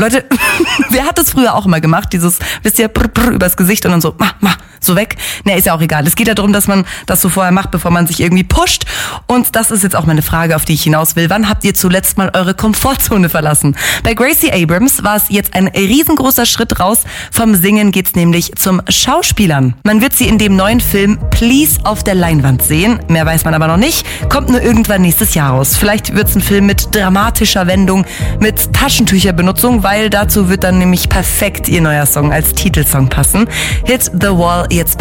Leute, wer hat das früher auch immer gemacht? Dieses, wisst ihr, übers Gesicht und dann so, so weg. Ne, ist ja auch egal. Es geht ja darum, dass man das so vorher macht, bevor man sich irgendwie pusht. Und das ist jetzt auch meine Frage, auf die ich hinaus will. Wann habt ihr zuletzt mal eure Komfortzone verlassen? Bei Gracie Abrams war es jetzt ein riesengroßer Schritt raus. Vom Singen geht's nämlich zum Schauspielern. Man wird sie in dem neuen Film Please auf der Leinwand sehen. Mehr weiß man aber noch nicht. Kommt nur irgendwann nächstes Jahr raus. Vielleicht wird's ein Film mit dramatischer Wendung, mit Taschentücherbenutzung, weil dazu wird dann nämlich perfekt ihr neuer Song als Titelsong passen. Hit the Wall jetzt bei